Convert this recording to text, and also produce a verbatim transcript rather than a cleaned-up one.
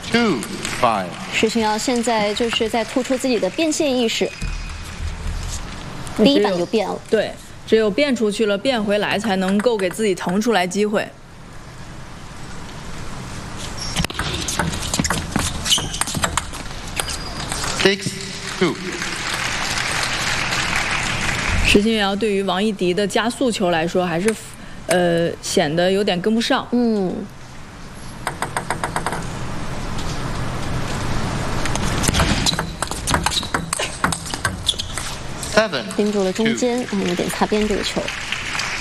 two five。 石青瑶现在就是在突出自己的变现意识，第一板就变了。 对，只有变出去了，变回来才能够给自己腾出来机会。 Six two。 石青瑶对于王艺迪的加速球来说，还是呃显得有点跟不上。 嗯。 Seven。 盯住了中间，嗯，有点擦边这个球。